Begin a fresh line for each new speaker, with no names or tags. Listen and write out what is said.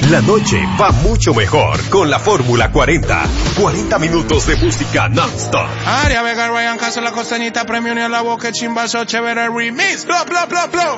La noche va mucho mejor con la Fórmula 40. 40 minutos de música non-stop.
Aria Vega, Ryan Castro, La Costañita, Premio Unión, La Boca, Chimbazo, Chévere Remix. Bla, bla, bla, bla.